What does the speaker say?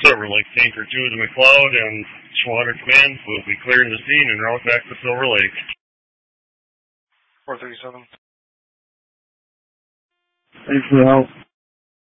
Silver Lake Tanker 2 to McLeod, and Schwatter Command will be clearing the scene and route back to Silver Lake. 437. Thanks for the help.